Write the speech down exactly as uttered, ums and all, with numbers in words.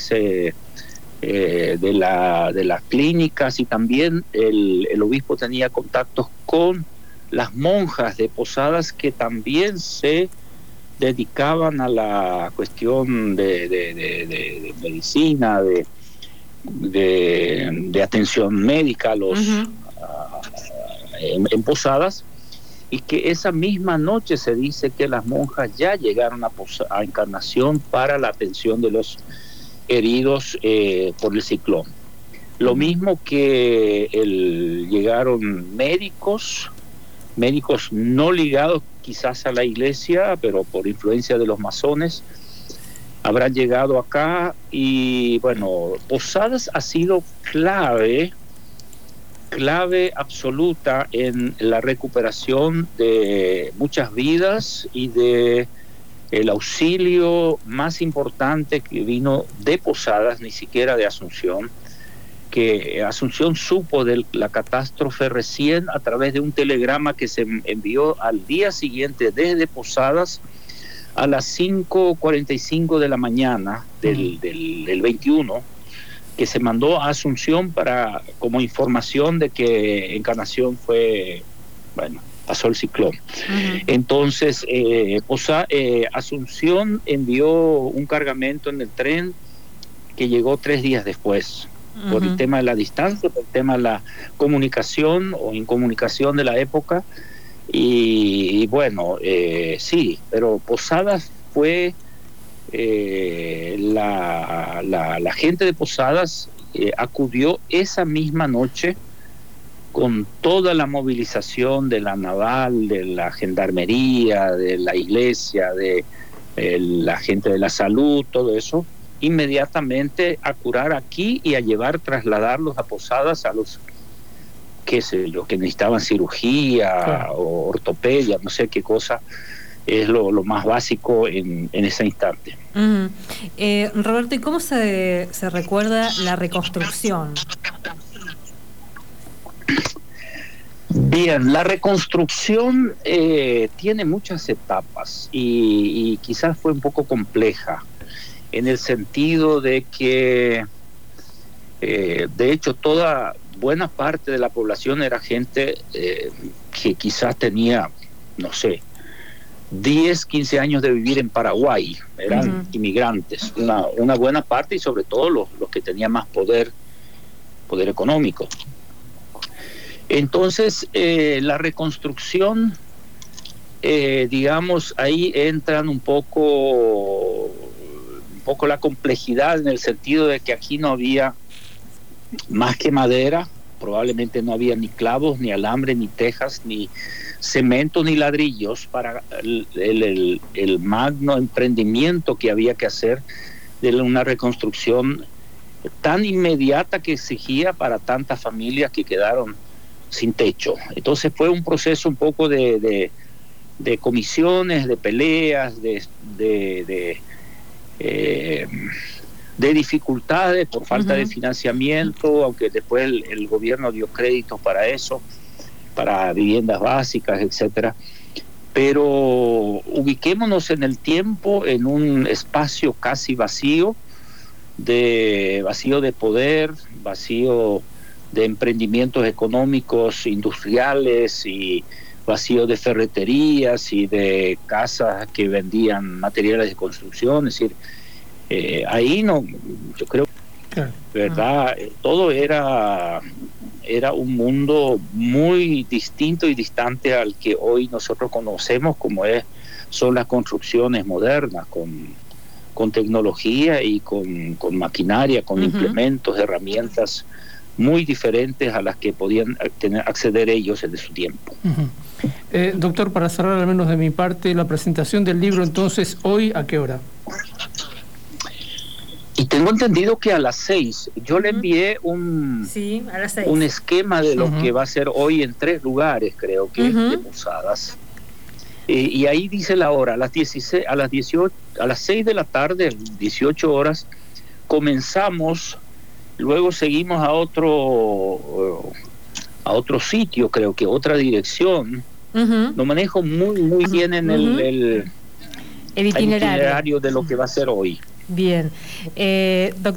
personas eh, eh, de, la, de las clínicas, y también el, el obispo tenía contactos con las monjas de Posadas que también se dedicaban a la cuestión de, de, de, de, de medicina, de, de, de atención médica a los, uh-huh. a, en, en Posadas, y que esa misma noche se dice que las monjas ya llegaron a, Posa, a Encarnación para la atención de los heridos eh, por el ciclón. Lo uh-huh. mismo que el, llegaron médicos, médicos no ligados quizás a la iglesia, pero por influencia de los masones, habrán llegado acá. Y bueno, Posadas ha sido clave, clave absoluta en la recuperación de muchas vidas y de el auxilio más importante que vino de Posadas, ni siquiera de Asunción, que Asunción supo de la catástrofe recién a través de un telegrama que se envió al día siguiente desde Posadas a las cinco cuarenta y cinco de la mañana del, del, del veintiuno, que se mandó a Asunción para como información de que Encarnación fue, bueno, pasó el ciclón. Uh-huh. Entonces, eh, Posa, eh, Asunción envió un cargamento en el tren que llegó tres días después. Uh-huh. Por el tema de la distancia, por el tema de la comunicación o incomunicación de la época. Y, y bueno, eh, sí, pero Posadas fue eh, la, la, la gente de Posadas eh, acudió esa misma noche con toda la movilización de la naval, de la gendarmería, de la iglesia, de eh, la gente de la salud, todo eso, inmediatamente a curar aquí y a llevar, trasladarlos a Posadas a los, qué sé yo, que necesitaban cirugía, claro, o ortopedia, no sé qué cosa, es lo, lo más básico en, en ese instante. Uh-huh. eh, Roberto, ¿y cómo se, se recuerda la reconstrucción? Bien, la reconstrucción eh, tiene muchas etapas y, y quizás fue un poco compleja, en el sentido de que, eh, de hecho, toda buena parte de la población era gente eh, que quizás tenía, no sé, diez, quince años de vivir en Paraguay, eran uh-huh. inmigrantes, una, una buena parte, y sobre todo los, los que tenían más poder, poder económico. Entonces, eh, la reconstrucción, eh, digamos, ahí entran un poco, un poco la complejidad, en el sentido de que aquí no había más que madera, probablemente no había ni clavos, ni alambre, ni tejas, ni cemento, ni ladrillos para el, el, el, el magno emprendimiento que había que hacer de una reconstrucción tan inmediata que exigía para tantas familias que quedaron sin techo. Entonces fue un proceso un poco de, de, de comisiones, de peleas, de, de, de, eh, de dificultades por falta uh-huh. de financiamiento, aunque después el, el gobierno dio créditos para eso, para viviendas básicas, etcétera. Pero ubiquémonos en el tiempo, en un espacio casi vacío, de vacío de poder, vacío de emprendimientos económicos, industriales, y vacío de ferreterías y de casas que vendían materiales de construcción. Es decir, eh, ahí no, yo creo, claro, verdad, ah. todo era era un mundo muy distinto y distante al que hoy nosotros conocemos, como es son las construcciones modernas, con con tecnología y con, con maquinaria, con uh-huh. implementos, herramientas muy diferentes a las que podían tener, acceder ellos en su tiempo. Uh-huh. Eh, doctor, para cerrar al menos de mi parte, la presentación del libro, entonces, ¿hoy a qué hora? Y tengo entendido que a las seis. Yo uh-huh. le envié un, sí, a las seis. un esquema de lo uh-huh. que va a ser hoy en tres lugares, creo que, uh-huh. de Posadas. Eh, y ahí dice la hora, a las dieciséis, a las dieciocho, a las seis de la tarde, dieciocho horas, comenzamos. Luego seguimos a otro a otro sitio, creo que otra dirección. Uh-huh. Lo manejo muy muy uh-huh. bien en el, el, el, itinerario. el itinerario de lo que va a ser hoy. Bien. Eh,